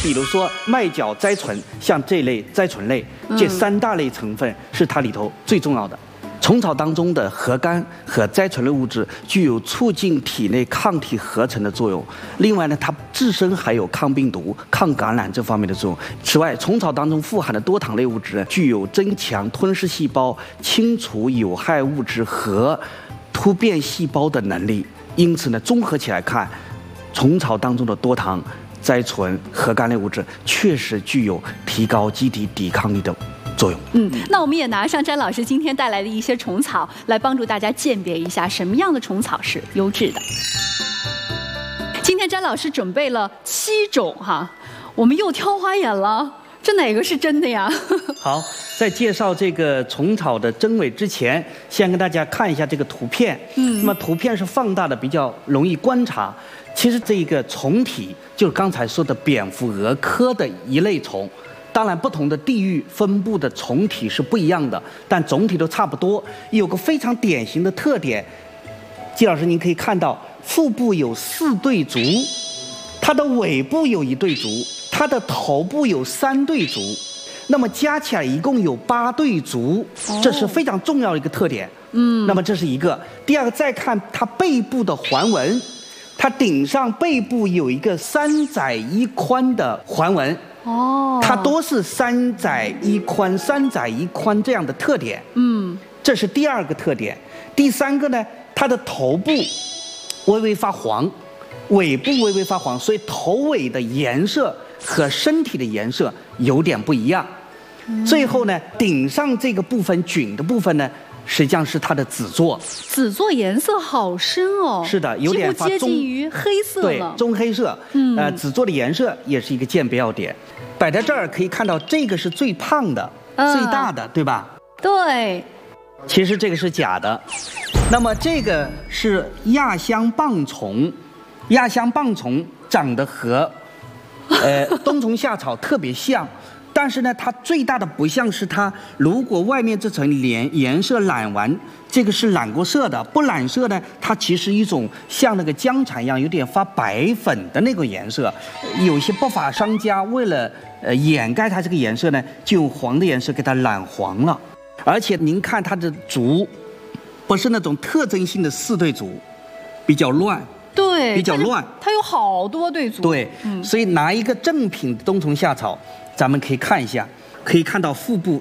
比如说麦角甾醇，像这类甾醇类，这3大类成分是它里头最重要的。虫草当中的核苷和甾醇类物质具有促进体内抗体合成的作用。另外呢，它自身还有抗病毒、抗感染这方面的作用。此外，虫草当中富含的多糖类物质具有增强吞噬细胞、清除有害物质和突变细胞的能力。因此呢，综合起来看，虫草当中的多糖、甾醇、核苷类物质确实具有提高机体抵抗力的作用。 那我们也拿上詹老师今天带来的一些虫草来帮助大家鉴别一下什么样的虫草是优质的。今天詹老师准备了7种哈，我们又挑花眼了，这哪个是真的呀？ 好，在介绍这个虫草的真伪之前，先跟大家看一下这个图片。那么图片是放大的，比较容易观察。其实这个虫体就是刚才说的蝙蝠蛾科的一类虫。当然，不同的地域分布的虫体是不一样的，但总体都差不多。有个非常典型的特点，季老师您可以看到，腹部有4对足，它的尾部有1对足，它的头部有3对足，那么加起来一共有8对足，这是非常重要的一个特点。那么这是一个。第二个，再看它背部的环纹，它顶上背部有一个3窄1宽的环纹。它都是3窄1宽、3窄1宽这样的特点。这是第2个特点。第3个呢，它的头部微微发黄，尾部微微发黄，所以头尾的颜色和身体的颜色有点不一样。最后呢，顶上这个部分菌的部分呢，实际上是它的子座。 子座颜色好深哦。是的，有点发接近于黑色了。 对，棕黑色。子座的颜色也是一个鉴别要点。摆在这儿可以看到，这个是最胖的、最大的，对吧？ 对。 其实这个是假的。那么这个是亚香棒虫，亚香棒虫长得和冬虫夏草特别像。但是呢，它最大的不像是它，如果外面这层颜色染完，这个是染过色的，不染色呢，它其实一种像那个姜蝉一样，有点发白粉的那个颜色。有些不法商家为了掩盖它这个颜色呢，就用黄的颜色给它染黄了。而且您看它的足，不是那种特征性的4对足，比较乱。对，比较乱。 它有好多对足。 对，所以拿一个正品的冬虫夏草。咱们可以看一下，可以看到腹部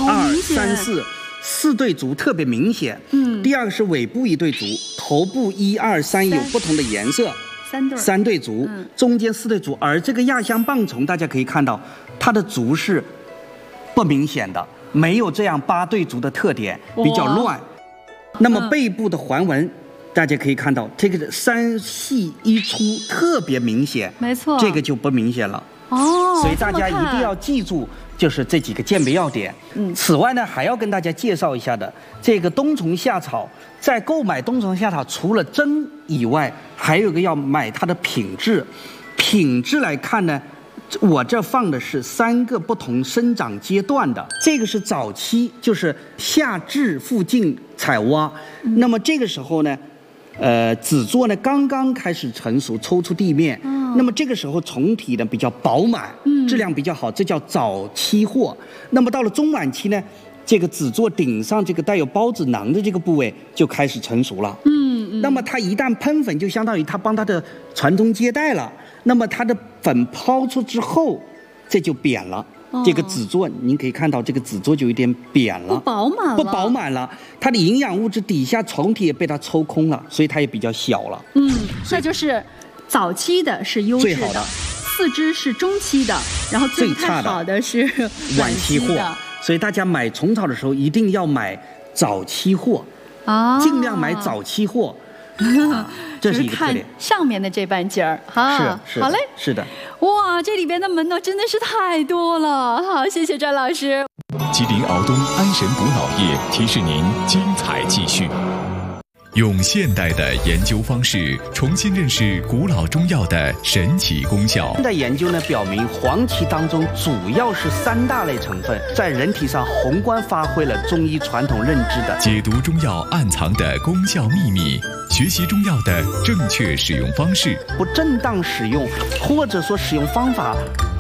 1、2、3、4对足特别明显。第二个是尾部1对足，头部1、2、3有不同的颜色，3对足，中间4对足。而这个亚香棒虫，大家可以看到，它的足是不明显的，没有这样8对足的特点，比较乱。那么背部的环纹，大家可以看到，这个3细1粗特别明显，没错，这个就不明显了。所以大家一定要记住，就是这几个鉴别要点。此外呢，还要跟大家介绍一下的，这个冬虫夏草，在购买冬虫夏草，除了真以外，还有一个要买它的品质。品质来看呢，我这放的是3个不同生长阶段的。这个是早期，就是夏至附近采挖。那么这个时候呢，子座呢刚刚开始成熟，抽出地面。那么这个时候虫体呢比较饱满，质量比较好，这叫早期货。那么到了中晚期呢，这个子座顶上这个带有孢子囊的这个部位就开始成熟了。那么它一旦喷粉，就相当于它帮它的传宗接代了。那么它的粉抛出之后，这就扁了。这个子座，您可以看到这个子座就有点扁了，不饱满了。它的营养物质底下虫体也被它抽空了，所以它也比较小了。 那就是早期的是优质的，4只是中期的，然后最太好的是晚期货。 所以大家买虫草的时候一定要买早期货，尽量买早期货。这是一个特点。 上面的这半截儿，哈， 是， 好嘞， 是的。 哇，这里边的门道真的是太多了。好，谢谢詹老师。 吉林敖东安神补脑液提示您精彩继续。用现代的研究方式重新认识古老中药的神奇功效。 现代研究呢表明，黄芪当中主要是3大类成分，在人体上宏观发挥了中医传统认知的解读中药暗藏的功效秘密，学习中药的正确使用方式。 不正当使用或者说使用方法